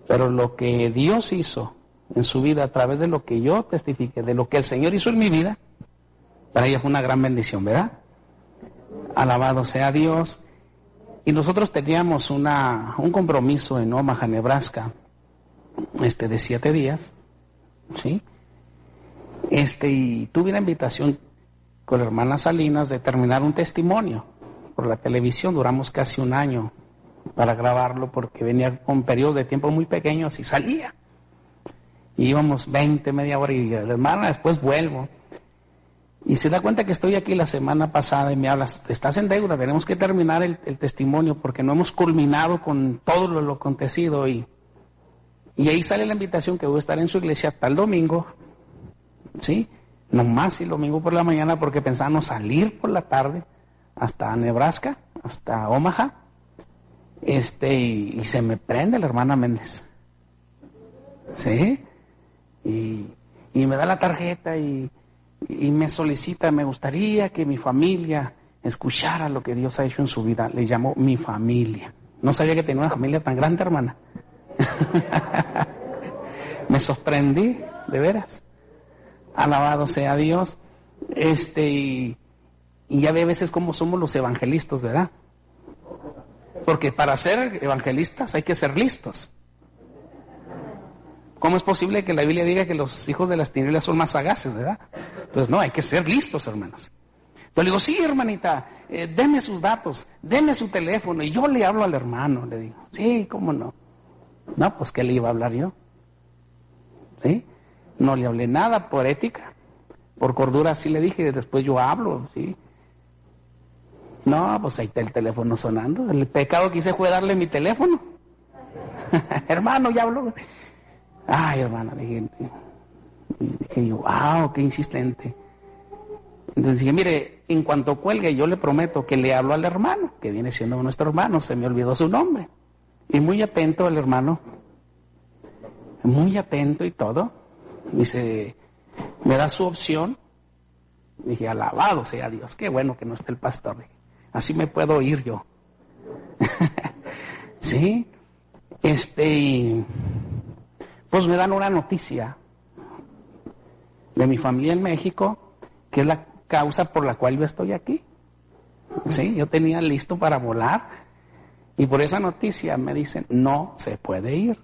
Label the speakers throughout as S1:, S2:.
S1: Pero lo que Dios hizo en su vida a través de lo que yo testifiqué, de lo que el Señor hizo en mi vida, para ella fue una gran bendición, ¿verdad? Alabado sea Dios. Y nosotros teníamos un compromiso en Omaha, Nebraska, de 7 días, ¿sí? Y tuve la invitación con la hermana Salinas de terminar un testimonio por la televisión. Duramos casi un año para grabarlo porque venía con periodos de tiempo muy pequeños y salía. Y íbamos 20, media hora y la hermana, después vuelvo. Y se da cuenta que estoy aquí la semana pasada y me habla, estás en deuda, tenemos que terminar el testimonio porque no hemos culminado con todo lo acontecido. Y ahí sale la invitación que voy a estar en su iglesia tal domingo, ¿sí? Nomás el domingo por la mañana porque pensábamos salir por la tarde hasta Nebraska, hasta Omaha, y se me prende la hermana Méndez, ¿sí? Y me da la tarjeta y me solicita, me gustaría que mi familia escuchara lo que Dios ha hecho en su vida. Le llamó mi familia. No sabía que tenía una familia tan grande, hermana. Me sorprendí, de veras. Alabado sea Dios. Y ya ve a veces cómo somos los evangelistas, ¿verdad? Porque para ser evangelistas hay que ser listos. ¿Cómo es posible que la Biblia diga que los hijos de las tinieblas son más sagaces, verdad? Pues no, hay que ser listos, hermanos. Yo le digo, sí, hermanita, deme sus datos, deme su teléfono, y yo le hablo al hermano, le digo, sí, ¿cómo no? No, pues, ¿qué le iba a hablar yo? ¿Sí? No le hablé nada por ética, por cordura, sí le dije, después yo hablo, ¿sí? No, pues ahí está el teléfono sonando, el pecado que hice fue darle mi teléfono. Hermano, ya habló. Ay, hermana, dije yo, wow, qué insistente. Entonces dije, mire, en cuanto cuelgue, yo le prometo que le hablo al hermano, que viene siendo nuestro hermano, se me olvidó su nombre. Y muy atento el hermano, muy atento y todo. Dice, me da su opción. Dije, alabado sea Dios, qué bueno que no esté el pastor. Dije, así me puedo ir yo. Sí, pues me dan una noticia de mi familia en México, que es la causa por la cual yo estoy aquí. Sí, yo tenía listo para volar y por esa noticia me dicen, no se puede ir.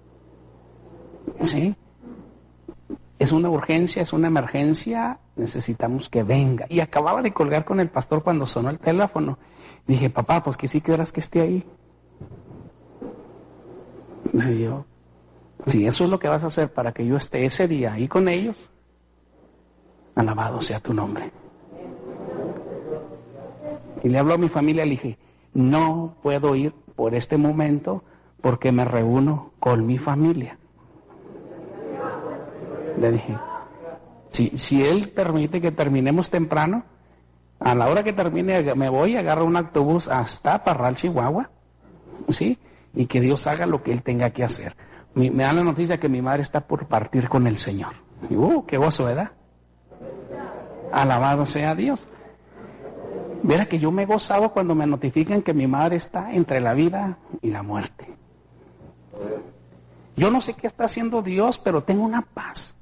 S1: Sí, es una urgencia, es una emergencia, necesitamos que venga. Y acababa de colgar con el pastor cuando sonó el teléfono. Dije, papá, pues que sí quieras que esté ahí. Dice yo, si eso es lo que vas a hacer para que yo esté ese día ahí con ellos, alabado sea tu nombre. Y le hablo a mi familia, le dije, no puedo ir por este momento porque me reúno con mi familia. Le dije, si él permite que terminemos temprano, a la hora que termine me voy, agarro un autobús hasta Parral, Chihuahua, ¿sí? Y que Dios haga lo que él tenga que hacer. Me dan la noticia que mi madre está por partir con el Señor. Y, qué gozo, ¿verdad? Alabado sea Dios. Verá que yo me he gozado cuando me notifican que mi madre está entre la vida y la muerte. Yo no sé qué está haciendo Dios, pero tengo una paz.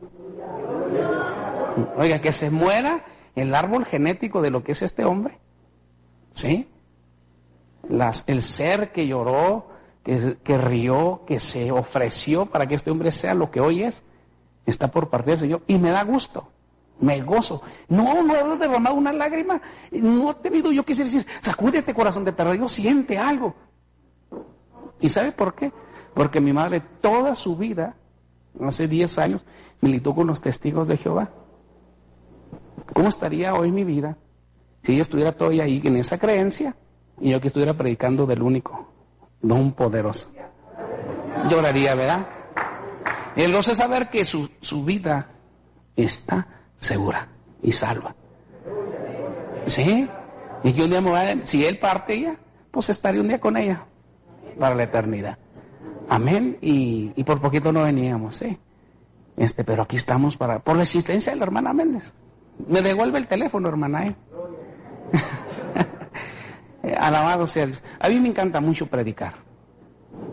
S1: Oiga, que se muera el árbol genético de lo que es este hombre. ¿Sí? El ser que lloró, que rió, que se ofreció para que este hombre sea lo que hoy es, está por partir del Señor. Y me da gusto, me gozo. No he derramado una lágrima, no he tenido, yo quise decir, sacúdete corazón de perro, Dios siente algo. ¿Y sabe por qué? Porque mi madre toda su vida, hace 10 años, militó con los testigos de Jehová. ¿Cómo estaría hoy mi vida si ella estuviera todavía ahí en esa creencia y yo que estuviera predicando del único don poderoso? Lloraría, ¿verdad? El gozo es saber que su vida está segura y salva. ¿Sí? Y que un día si él parte ya, pues estaré un día con ella para la eternidad. Amén. Y por poquito no veníamos, ¿sí? Pero aquí estamos por la existencia de la hermana Méndez. Me devuelve el teléfono, hermana, Alabado sea Dios. A mí me encanta mucho predicar.